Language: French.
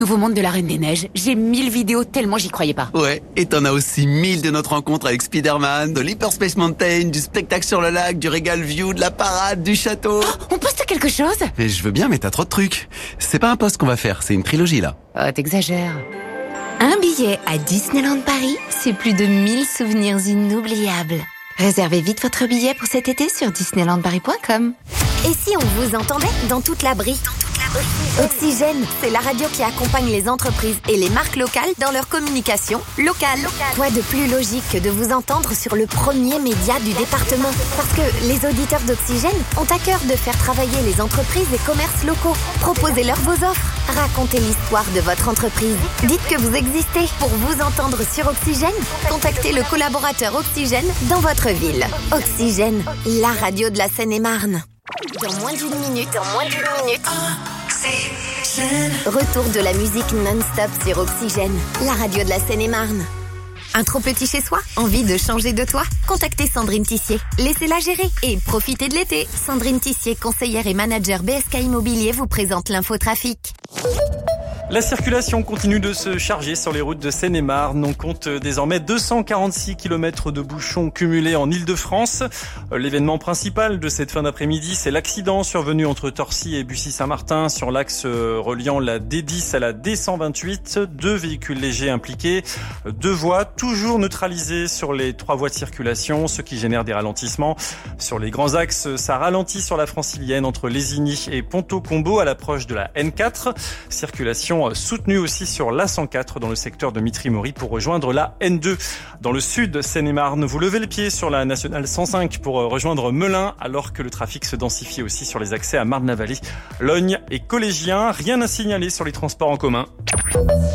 Nouveau monde de la Reine des Neiges. J'ai 1000 vidéos tellement j'y croyais pas. Ouais, et t'en as aussi 1000 de notre rencontre avec Spider-Man, de l'Hyperspace Mountain, du spectacle sur le lac, du Regal View, de la parade, du château. Oh, on poste quelque chose? Mais je veux bien, mais t'as trop de trucs. C'est pas un post qu'on va faire, c'est une trilogie là. Oh, t'exagères. Un billet à Disneyland Paris, c'est plus de 1000 souvenirs inoubliables. Réservez vite votre billet pour cet été sur disneylandparis.com. Et si on vous entendait dans toute la brie? Oxygène, c'est la radio qui accompagne les entreprises et les marques locales dans leur communication locale. Quoi de plus logique que de vous entendre sur le premier média du département? Parce que les auditeurs d'Oxygène ont à cœur de faire travailler les entreprises et commerces locaux. Proposez-leur vos offres. Racontez l'histoire de votre entreprise. Dites que vous existez. Pour vous entendre sur Oxygène, contactez le collaborateur Oxygène dans votre ville. Oxygène, la radio de la Seine-et-Marne. Dans moins d'une minute. Retour de la musique non-stop sur Oxygène, la radio de la Seine-et-Marne. Un trop petit chez soi? Envie de changer de toit? Contactez Sandrine Tissier. Laissez-la gérer et profitez de l'été. Sandrine Tissier, conseillère et manager BSK Immobilier, vous présente l'infotrafic. La circulation continue de se charger sur les routes de Seine-et-Marne. On compte désormais 246 km de bouchons cumulés en Île-de-France. L'événement principal de cette fin d'après-midi, c'est l'accident survenu entre Torcy et Bussy-Saint-Martin sur l'axe reliant la D10 à la D128. 2 véhicules légers impliqués, 2 voies toujours neutralisées sur les 3 voies de circulation, ce qui génère des ralentissements. Sur les grands axes, ça ralentit sur la francilienne entre Lésigny et Ponto-Combo à l'approche de la N4. Circulation soutenu aussi sur l'A104 dans le secteur de Mitry-Mory pour rejoindre la N2. Dans le sud Seine-et-Marne, vous levez le pied sur la nationale 105 pour rejoindre Melun, alors que le trafic se densifie aussi sur les accès à Marne-la-Vallée, Logne et Collégien. Rien à signaler sur les transports en commun.